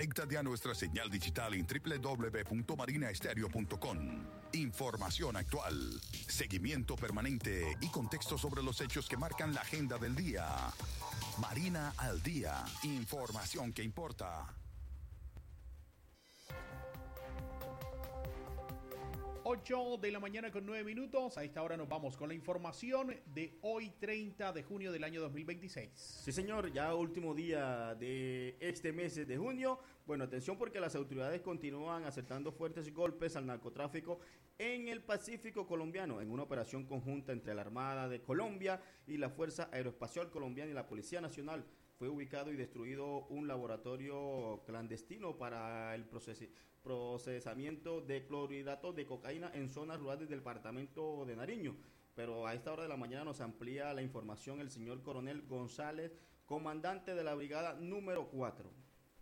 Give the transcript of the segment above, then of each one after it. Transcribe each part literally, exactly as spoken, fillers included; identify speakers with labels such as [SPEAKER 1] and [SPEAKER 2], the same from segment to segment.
[SPEAKER 1] Conéctate a nuestra señal digital en doble u doble u doble u punto marina estéreo punto com. Información actual, seguimiento permanente y contexto sobre los hechos que marcan la agenda del día. Marina al día. Información que importa.
[SPEAKER 2] ocho de la mañana con nueve minutos. A esta hora nos vamos con la información de hoy, treinta de junio del año dos mil veintiséis.
[SPEAKER 3] Sí, señor, ya último día de este mes de junio. Bueno, atención porque las autoridades continúan acertando fuertes golpes al narcotráfico en el Pacífico colombiano, en una operación conjunta entre la Armada de Colombia y la Fuerza Aeroespacial Colombiana y la Policía Nacional. Fue ubicado y destruido un laboratorio clandestino para el proces- procesamiento de clorhidratos de cocaína en zonas rurales del departamento de Nariño. Pero a esta hora de la mañana nos amplía la información el señor Coronel González, comandante de la brigada número cuatro.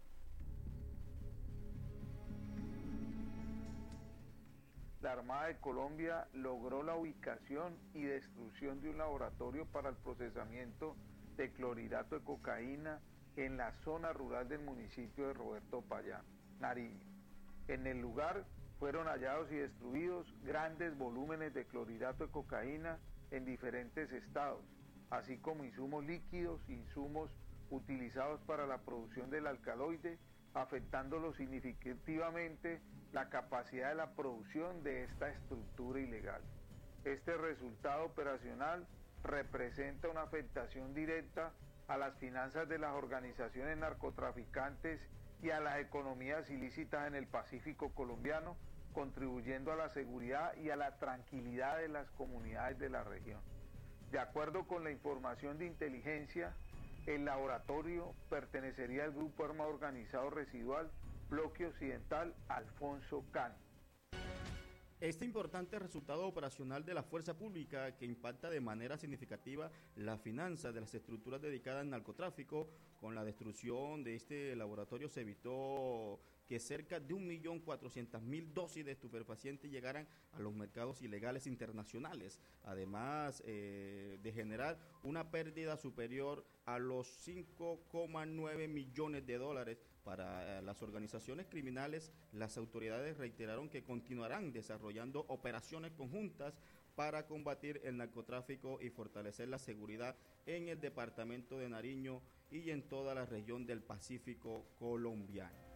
[SPEAKER 4] La Armada de Colombia logró la ubicación y destrucción de un laboratorio para el procesamiento de clorhidrato de cocaína en la zona rural del municipio de Roberto Payá, Nariño. En el lugar fueron hallados y destruidos grandes volúmenes de clorhidrato de cocaína en diferentes estados, así como insumos líquidos, insumos utilizados para la producción del alcaloide, afectándolo significativamente la capacidad de la producción de esta estructura ilegal. Este resultado operacional representa una afectación directa a las finanzas de las organizaciones narcotraficantes y a las economías ilícitas en el Pacífico colombiano, contribuyendo a la seguridad y a la tranquilidad de las comunidades de la región. De acuerdo con la información de inteligencia, el laboratorio pertenecería al Grupo Armado Organizado Residual Bloque Occidental Alfonso Cano.
[SPEAKER 3] Este importante resultado operacional de la fuerza pública que impacta de manera significativa las finanzas de las estructuras dedicadas al narcotráfico. Con la destrucción de este laboratorio se evitó que cerca de un millón cuatrocientas mil dosis de estupefacientes llegaran a los mercados ilegales internacionales, además eh, de generar una pérdida superior a los cinco coma nueve millones de dólares para eh, las organizaciones criminales. Las autoridades reiteraron que continuarán desarrollando operaciones conjuntas para combatir el narcotráfico y fortalecer la seguridad en el departamento de Nariño y en toda la región del Pacífico colombiano.